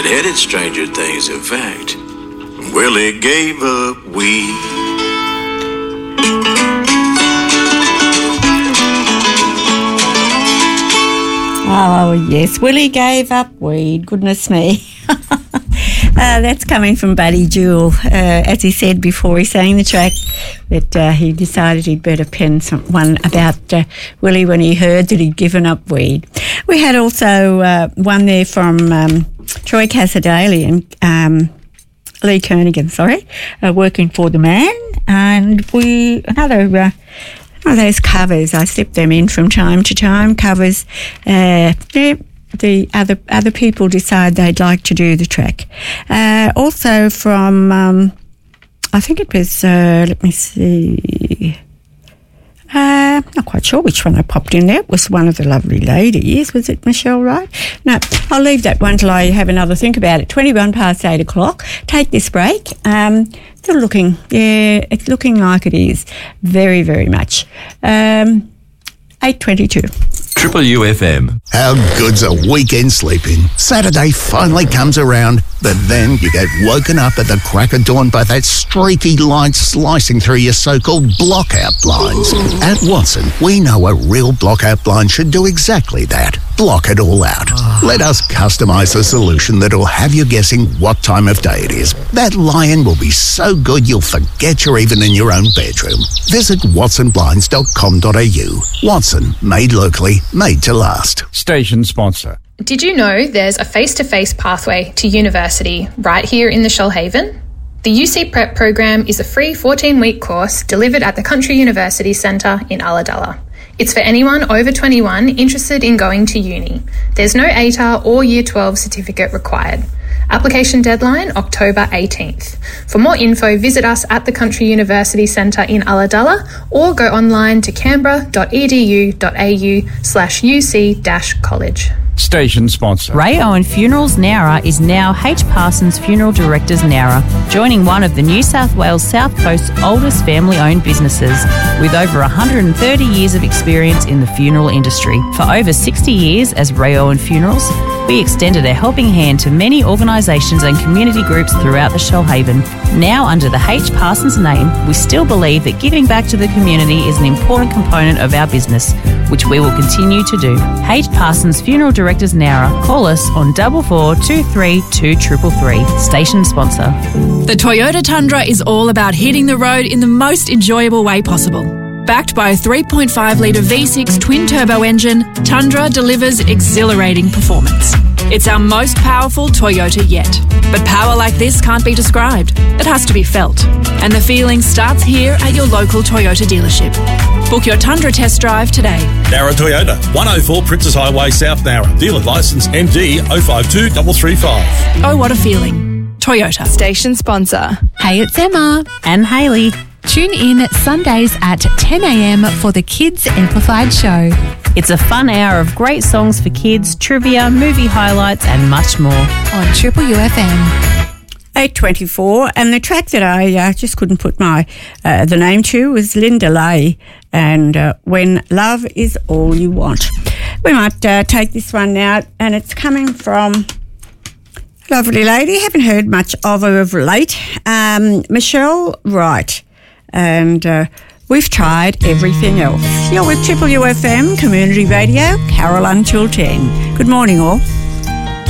It headed stranger things, in fact. Willie gave up weed. Oh, yes, Willie gave up weed. Goodness me. That's coming from Buddy Jewell. As he said before he sang the track, that he decided he'd better pen one about Willie when he heard that he'd given up weed. We had also one there from Troy Cassadaly and Lee Kernaghan, Working for the Man. And another one of those covers, I slip them in from time to time, covers, the other people decide they'd like to do the track. Also from, I think it was, let me see, not quite sure which one I popped in there. It was one of the lovely ladies. Was it Michelle Wright? No, I'll leave that one till I have another think about it. 21 past 8 o'clock. Take this break. Still looking, it's looking like it is. Very, very much. 8:22. Triple UFM. How good's a weekend sleeping? Saturday finally comes around, but then you get woken up at the crack of dawn by that streaky light slicing through your so-called blockout blinds. At Watson, we know a real blockout blind should do exactly that. Block it all out. Let us customise a solution that'll have you guessing what time of day it is. That lion will be so good you'll forget you're even in your own bedroom. Visit watsonblinds.com.au. Watson, made locally, made to last. Station sponsor. Did you know there's a face-to-face pathway to university right here in the Shoalhaven? The UC Prep program is a free 14-week course delivered at the Country University Centre in Ulladulla. It's for anyone over 21 interested in going to uni. There's no ATAR or Year 12 certificate required. Application deadline, October 18th. For more info, visit us at the Country University Centre in Ulladulla or go online to canberra.edu.au/UC-college. Station sponsor. Ray Owen Funerals Nowra is now H. Parsons Funeral Directors Nowra, joining one of the New South Wales South Coast's oldest family-owned businesses with over 130 years of experience in the funeral industry. For over 60 years as Ray Owen Funerals, we extended a helping hand to many organisations and community groups throughout the Shoalhaven. Now under the H. Parsons name, we still believe that giving back to the community is an important component of our business, which we will continue to do. H. Parsons Funeral Directors Nowra. Call us on 4423 2333. Station sponsor. The Toyota Tundra is all about hitting the road in the most enjoyable way possible. Backed by a 3.5-litre V6 twin-turbo engine, Tundra delivers exhilarating performance. It's our most powerful Toyota yet. But power like this can't be described. It has to be felt. And the feeling starts here at your local Toyota dealership. Book your Tundra test drive today. Nowra Toyota, 104 Princess Highway, South Nowra. Dealer licence MD 052335. Oh, what a feeling. Toyota. Station sponsor. Hey, it's Emma. And Hayley. Tune in Sundays at 10 a.m. for the Kids Amplified Show. It's a fun hour of great songs for kids, trivia, movie highlights and much more. On Triple UFM. 8:24, and the track that I just couldn't put the name to was Linda Lay and When Love Is All You Want. We might take this one now, and it's coming from a lovely lady. Haven't heard much of her of late. Michelle Wright. And we've tried everything else. You're with Triple UFM Community Radio, Carol until 10. Good morning, all.